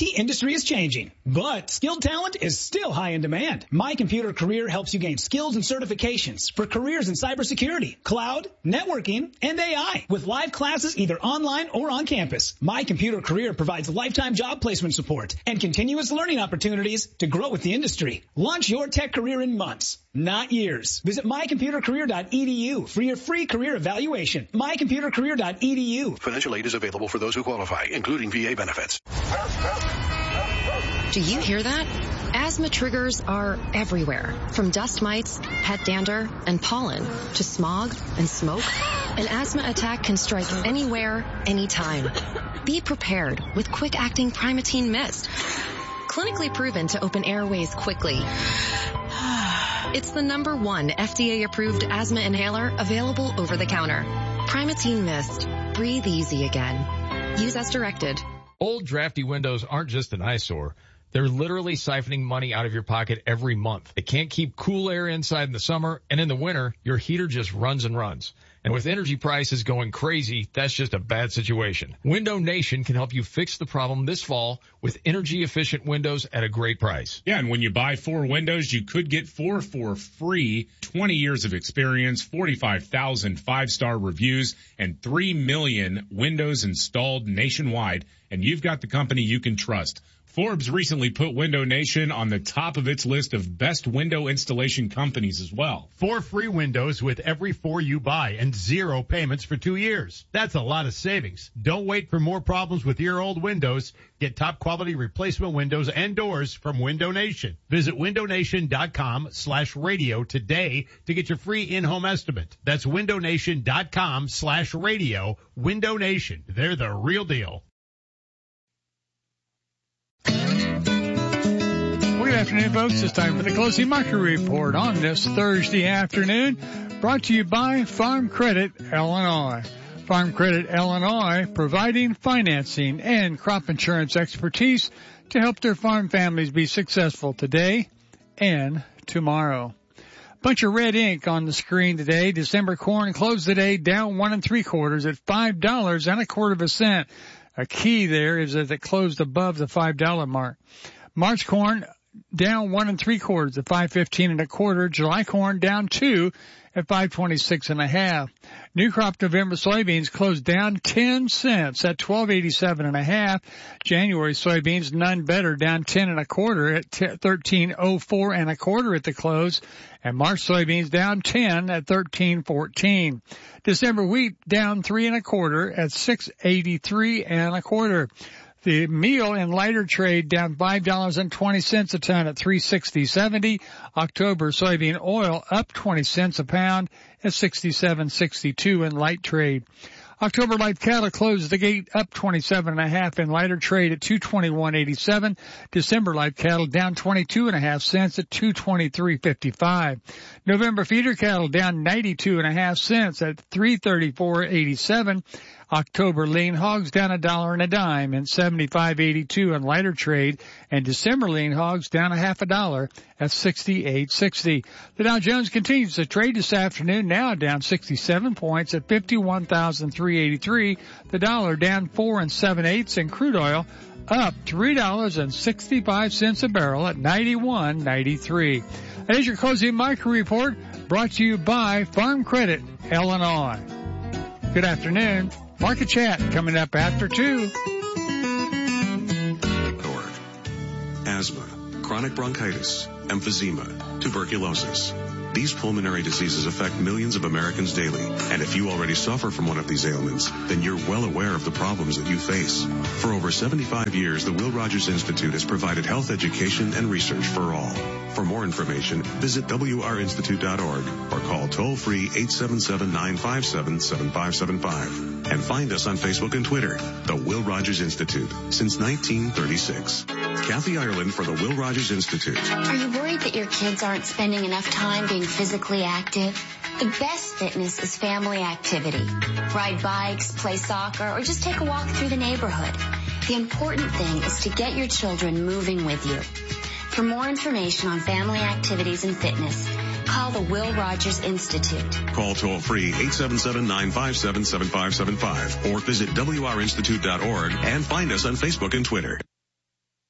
IT industry is changing, but skilled talent is still high in demand. My Computer Career helps you gain skills and certifications for careers in cybersecurity, cloud, networking, and AI with live classes either online or on campus. My Computer Career provides lifetime job placement support and continuous learning opportunities to grow with the industry. Launch your tech career in months, not years. Visit mycomputercareer.edu for your free career evaluation. mycomputercareer.edu. Financial aid is available for those who qualify, including VA benefits. Do you hear that? Asthma triggers are everywhere, from dust mites, pet dander, and pollen, to smog and smoke. An asthma attack can strike anywhere, anytime. Be prepared with quick-acting Primatene Mist. Clinically proven to open airways quickly. It's the #1 FDA-approved asthma inhaler available over the counter. Primatene Mist. Breathe easy again. Use as directed. Old drafty windows aren't just an eyesore. They're literally siphoning money out of your pocket every month. They can't keep cool air inside in the summer, and in the winter, your heater just runs and runs. And with energy prices going crazy, that's just a bad situation. Window Nation can help you fix the problem this fall with energy-efficient windows at a great price. Yeah, and when you buy 4 windows, you could get 4 for free. 20 years of experience, 45,000 5-star reviews, and 3 million windows installed nationwide. And you've got the company you can trust. Forbes recently put Window Nation on the top of its list of best window installation companies as well. 4 free windows with every 4 you buy and 0 payments for 2 years. That's a lot of savings. Don't wait for more problems with your old windows. Get top quality replacement windows and doors from Window Nation. Visit windownation.com/radio today to get your free in-home estimate. That's windownation.com/radio. Window Nation. They're the real deal. Good afternoon, folks. It's time for the closing market report on this Thursday afternoon, brought to you by Farm Credit Illinois. Farm Credit Illinois, providing financing and crop insurance expertise to help their farm families be successful today and tomorrow. Bunch of red ink on the screen today. December corn closed the day down 1 3/4 at $5.25. A key there is that it closed above the $5 mark. March corn down 1 3/4 at $5.15 1/4. July corn down 2 at $5.26 1/2. New crop November soybeans closed down 10 cents at $12.87 1/2. January soybeans none better, down 10 1/4 at $13.04 1/4 at the close. And March soybeans down 10 at $13.14. December wheat down 3 1/4 at $6.83 1/4. The meal and lighter trade down $5.20 a ton at $3.60.70. October soybean oil up 20 cents a pound at $67.62 in light trade. October live cattle closed the gate up 27 1/2 in lighter trade at $221.87. December live cattle down 22 1/2 cents at $223.55. November feeder cattle down 92 1/2 cents at $334.87. October lean hogs down $1 and a dime in 75.82 in lighter trade, and December lean hogs down $0.50 at 68.60. The Dow Jones continues to trade this afternoon, now down 67 points at 51,383. The dollar down 4 7/8, and crude oil up $3.65 a barrel at 91.93. That is your closing market report, brought to you by Farm Credit Illinois. Good afternoon. Market Chat coming up after 2. Asthma, chronic bronchitis, emphysema, tuberculosis. These pulmonary diseases affect millions of Americans daily, and if you already suffer from one of these ailments, then you're well aware of the problems that you face. For over 75 years, the Will Rogers Institute has provided health education and research for all. For more information, visit wrinstitute.org or call toll-free 877-957-7575. And find us on Facebook and Twitter, the Will Rogers Institute, since 1936. Kathy Ireland for the Will Rogers Institute. Are you worried that your kids aren't spending enough time being physically active? The best fitness is family activity. Ride bikes, play soccer, or just take a walk through the neighborhood. The important thing is to get your children moving with you. For more information on family activities and fitness, call the Will Rogers Institute. Call toll-free 877-957-7575 or visit wrinstitute.org and find us on Facebook and Twitter.